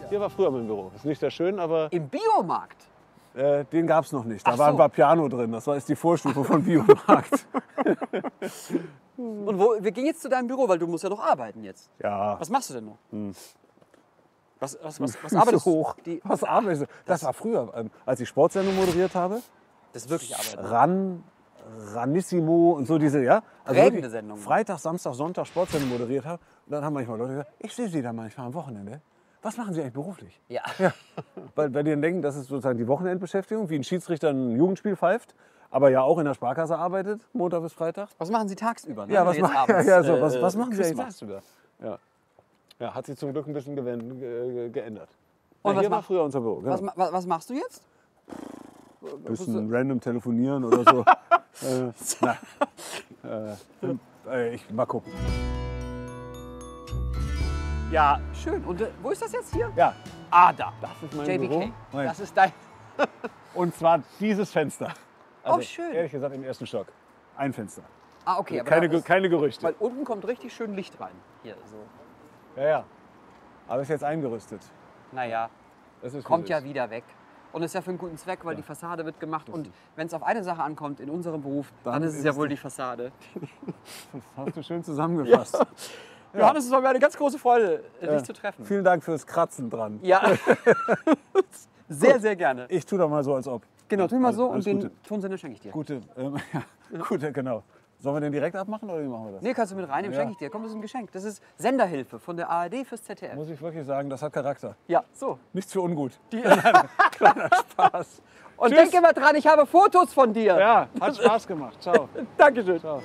Hier war früher mein Büro. Ist nicht sehr schön, aber Im Biomarkt? den gab es noch nicht. Da Ach war ein so. Vapiano drin. Das war jetzt die Vorstufe von Biomarkt. Und wir gehen jetzt zu deinem Büro, weil du musst ja noch arbeiten jetzt. Ja. Was machst du denn noch? Was Füße arbeitest du? hoch. Was arbeitest du? Das war früher, als ich Sportsendung moderiert habe. Das ist wirklich Arbeiten. Ranissimo und so diese, ja? Also Prägende wirklich Sendungen. Freitag, Samstag, Sonntag Sportsendung moderiert habe. Und dann haben manchmal Leute gesagt, ich sehe Sie da manchmal am Wochenende. Was machen Sie eigentlich beruflich? Ja. Weil die dann denken, das ist sozusagen die Wochenendbeschäftigung, wie ein Schiedsrichter ein Jugendspiel pfeift, aber ja auch in der Sparkasse arbeitet, Montag bis Freitag. Was machen Sie tagsüber? Ne? Ja, Wenn was, du jetzt machen, abends, was machen Sie Quiz eigentlich machst? tagsüber? Ja. Ja, hat sich zum Glück ein bisschen geändert. Und was hier war mach- früher unser Büro. Genau. Was machst du jetzt? Bisschen random telefonieren oder so. Ich mal gucken. Ja, schön. Und wo ist das jetzt hier? Ja, Ah, da. das ist mein JBK. Büro. Moment. Das ist dein... Und zwar dieses Fenster. Also, Oh, schön. Ehrlich gesagt im ersten Stock. Ein Fenster. Ah, okay. Aber Keine, da ist- keine Gerüchte. Weil unten kommt richtig schön Licht rein. Hier, so. Ja. Aber ist jetzt eingerüstet. Naja, Das ist, wie kommt es ja ist. wieder weg. Und ist ja für einen guten Zweck, weil die Fassade wird gemacht. Und wenn es auf eine Sache ankommt in unserem Beruf, dann ist es ja wohl die Fassade. Das hast du schön zusammengefasst. Ja. Johannes, es war mir eine ganz große Freude, dich zu treffen. Vielen Dank fürs Kratzen dran. Ja. Sehr, sehr gerne. Ich tue doch mal so, als ob. Genau, tu mal so und Alles den Gute. Tonsender schenke ich dir. Gute, gute, genau. Sollen wir den direkt abmachen oder wie machen wir das? Nee, kannst du mit reinnehmen, Ja. schenke ich dir. Komm, das ist ein Geschenk. Das ist Senderhilfe von der ARD fürs ZDF. Muss ich wirklich sagen, das hat Charakter. Ja, so. Nichts für ungut. Kleiner Spaß. Und Tschüss. denk immer dran, ich habe Fotos von dir. Ja, hat Spaß gemacht. Ciao. Dankeschön. Ciao.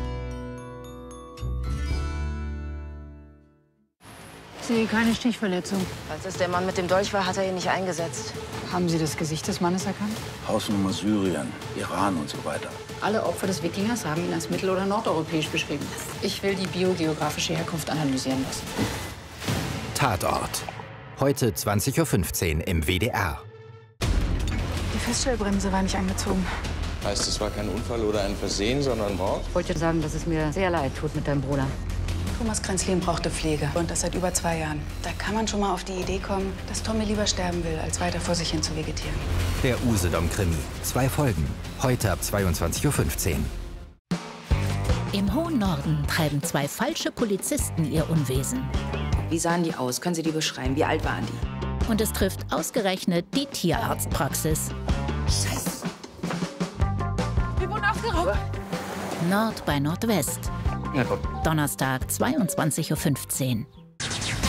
Ich sehe keine Stichverletzung. Als es der Mann mit dem Dolch war, hat er ihn nicht eingesetzt. Haben Sie das Gesicht des Mannes erkannt? Hausnummer Syrien, Iran und so weiter. Alle Opfer des Wikingers haben ihn als mittel- oder nordeuropäisch beschrieben. Ich will die biogeografische Herkunft analysieren lassen. Tatort. Heute 20:15 Uhr im WDR. Die Feststellbremse war nicht angezogen. Heißt, es war kein Unfall oder ein Versehen, sondern Mord? Ich wollte sagen, dass es mir sehr leid tut mit deinem Bruder. Thomas Kränzlin brauchte Pflege und das seit über 2 Jahren. Da kann man schon mal auf die Idee kommen, dass Tommy lieber sterben will, als weiter vor sich hin zu vegetieren. Der Usedom-Krimi. 2 Folgen. Heute ab 22:15 Uhr. Im hohen Norden treiben 2 falsche Polizisten ihr Unwesen. Wie sahen die aus? Können Sie die beschreiben? Wie alt waren die? Und es trifft ausgerechnet die Tierarztpraxis. Scheiße. Wir wurden ausgeraubt. Nord bei Nordwest. Donnerstag, 22:15 Uhr.